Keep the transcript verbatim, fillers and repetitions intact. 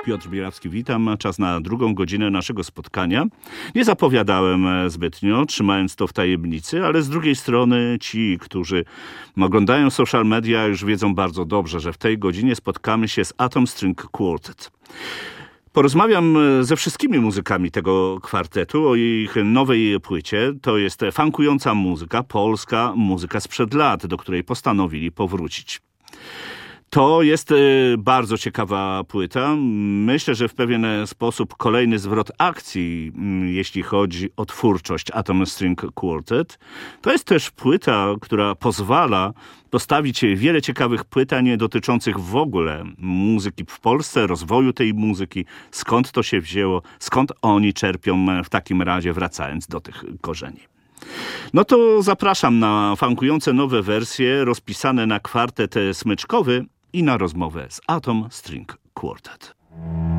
Piotr Bierawski, witam. Czas na drugą godzinę naszego spotkania. Nie zapowiadałem zbytnio, trzymając to w tajemnicy, ale z drugiej strony ci, którzy oglądają social media, już wiedzą bardzo dobrze, że w tej godzinie spotkamy się z Atom String Quartet. Porozmawiam ze wszystkimi muzykami tego kwartetu o ich nowej płycie. To jest funkująca muzyka, polska muzyka sprzed lat, do której postanowili powrócić. To jest bardzo ciekawa płyta. Myślę, że w pewien sposób kolejny zwrot akcji, jeśli chodzi o twórczość Atom String Quartet. To jest też płyta, która pozwala postawić wiele ciekawych pytań dotyczących w ogóle muzyki w Polsce, rozwoju tej muzyki, skąd to się wzięło, skąd oni czerpią w takim razie, wracając do tych korzeni. No to zapraszam na funkujące nowe wersje rozpisane na kwartet smyczkowy i na rozmowę z Atom String Quartet.